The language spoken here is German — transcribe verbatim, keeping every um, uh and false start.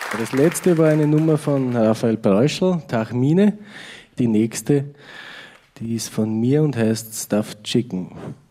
Das letzte war eine Nummer von Raphael Preuschel, Tachmine. Die nächste, die ist von mir und heißt Stuffed Chicken.